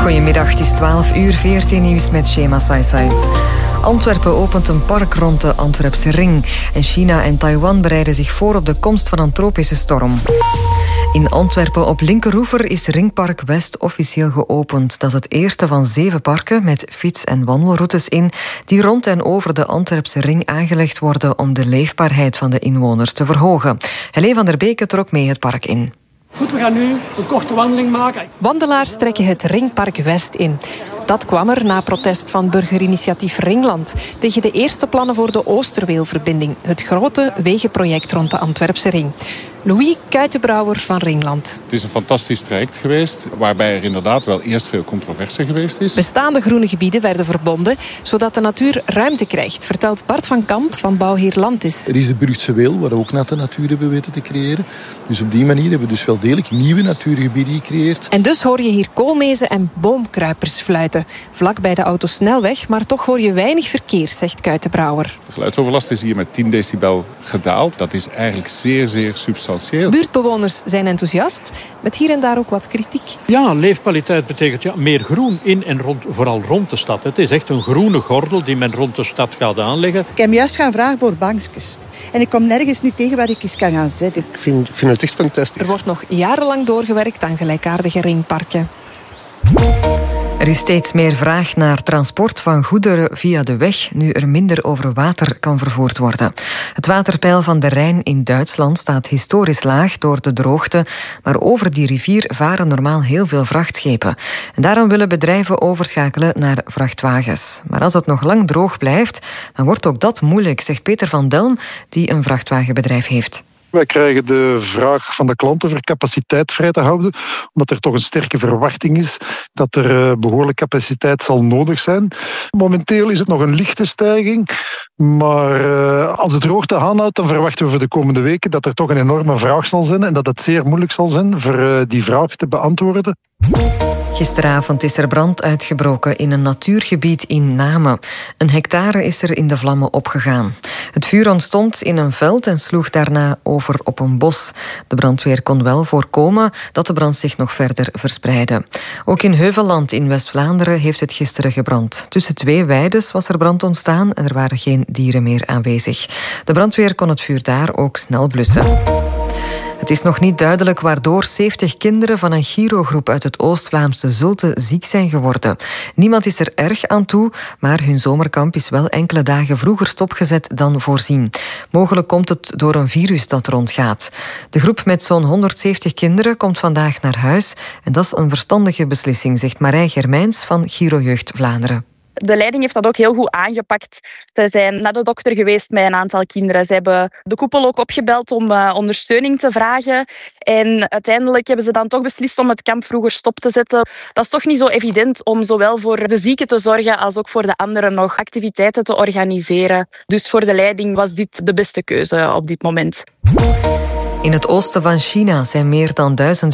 Goedemiddag, het is 12:14 nieuws met Shema Saisai. Antwerpen opent een park rond de Antwerpse ring. En China en Taiwan bereiden zich voor op de komst van een tropische storm. In Antwerpen op Linkeroever is Ringpark West officieel geopend. Dat is het eerste van 7 parken met fiets- en wandelroutes in die rond en over de Antwerpse ring aangelegd worden om de leefbaarheid van de inwoners te verhogen. Helene van der Beke trok mee het park in. Goed, we gaan nu een korte wandeling maken. Wandelaars trekken het Ringpark West in. Dat kwam er na protest van burgerinitiatief Ringland tegen de eerste plannen voor de Oosterweelverbinding, het grote wegenproject rond de Antwerpse ring. Louis Kuitenbrouwer van Ringland. Het is een fantastisch traject geweest, waarbij er inderdaad wel eerst veel controverse geweest is. Bestaande groene gebieden werden verbonden, zodat de natuur ruimte krijgt, vertelt Bart van Kamp van Bouwheer Landis. Er is de Brugse Weel, waar we ook net de natuur hebben weten te creëren. Dus op die manier hebben we dus wel degelijk nieuwe natuurgebieden gecreëerd. En dus hoor je hier koolmezen en boomkruipers fluiten. Vlak bij de autosnelweg, maar toch hoor je weinig verkeer, zegt Kuitenbrouwer. De geluidsoverlast is hier met 10 decibel gedaald. Dat is eigenlijk zeer, zeer substantieel. Buurtbewoners zijn enthousiast, met hier en daar ook wat kritiek. Ja, leefkwaliteit betekent meer groen in en rond, vooral rond de stad. Het is echt een groene gordel die men rond de stad gaat aanleggen. Ik heb hem juist gaan vragen voor bankjes. En ik kom nergens niet tegen waar ik eens kan gaan zitten. Ik vind het echt fantastisch. Er wordt nog jarenlang doorgewerkt aan gelijkaardige ringparken. Er is steeds meer vraag naar transport van goederen via de weg, nu er minder over water kan vervoerd worden. Het waterpeil van de Rijn in Duitsland staat historisch laag door de droogte, maar over die rivier varen normaal heel veel vrachtschepen. En daarom willen bedrijven overschakelen naar vrachtwagens. Maar als het nog lang droog blijft, dan wordt ook dat moeilijk, zegt Peter van Delm, die een vrachtwagenbedrijf heeft. Wij krijgen de vraag van de klanten voor capaciteit vrij te houden, omdat er toch een sterke verwachting is dat er behoorlijk capaciteit zal nodig zijn. Momenteel is het nog een lichte stijging, maar als de droogte aanhoudt, dan verwachten we voor de komende weken dat er toch een enorme vraag zal zijn en dat het zeer moeilijk zal zijn voor die vraag te beantwoorden. Gisteravond is er brand uitgebroken in een natuurgebied in Namen. 1 hectare is er in de vlammen opgegaan. Het vuur ontstond in een veld en sloeg daarna over op een bos. De brandweer kon wel voorkomen dat de brand zich nog verder verspreidde. Ook in Heuvelland in West-Vlaanderen heeft het gisteren gebrand. Tussen 2 weides was er brand ontstaan en er waren geen dieren meer aanwezig. De brandweer kon het vuur daar ook snel blussen. Het is nog niet duidelijk waardoor 70 kinderen van een Giro-groep uit het Oost-Vlaamse Zulte ziek zijn geworden. Niemand is er erg aan toe, maar hun zomerkamp is wel enkele dagen vroeger stopgezet dan voorzien. Mogelijk komt het door een virus dat rondgaat. De groep met zo'n 170 kinderen komt vandaag naar huis en dat is een verstandige beslissing, zegt Marij Germijns van Giro Jeugd Vlaanderen. De leiding heeft dat ook heel goed aangepakt. Ze zijn naar de dokter geweest met een aantal kinderen. Ze hebben de koepel ook opgebeld om ondersteuning te vragen. En uiteindelijk hebben ze dan toch beslist om het kamp vroeger stop te zetten. Dat is toch niet zo evident om zowel voor de zieken te zorgen als ook voor de anderen nog activiteiten te organiseren. Dus voor de leiding was dit de beste keuze op dit moment. In het oosten van China zijn meer dan 1000